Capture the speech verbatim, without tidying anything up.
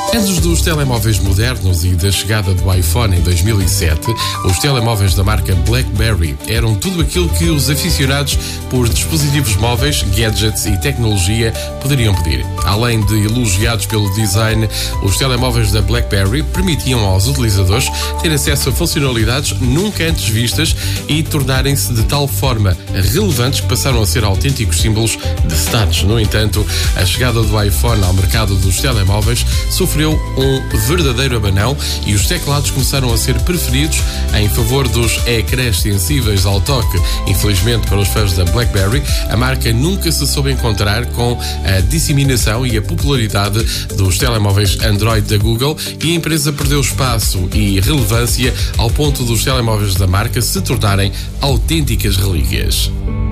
Antes dos telemóveis modernos e da chegada do iPhone em dois mil e sete, os telemóveis da marca BlackBerry eram tudo aquilo que os aficionados por dispositivos móveis, gadgets e tecnologia poderiam pedir. Além de elogiados pelo design, os telemóveis da BlackBerry permitiam aos utilizadores ter acesso a funcionalidades nunca antes vistas e tornarem-se de tal forma relevantes que passaram a ser autênticos símbolos de status. No entanto, a chegada do iPhone ao mercado dos telemóveis sofreu um verdadeiro abanão e os teclados começaram a ser preferidos em favor dos ecrãs sensíveis ao toque. Infelizmente, para os fãs da BlackBerry, a marca nunca se soube encontrar com a disseminação e a popularidade dos telemóveis Android da Google e a empresa perdeu espaço e relevância ao ponto dos telemóveis da marca se tornarem autênticas relíquias.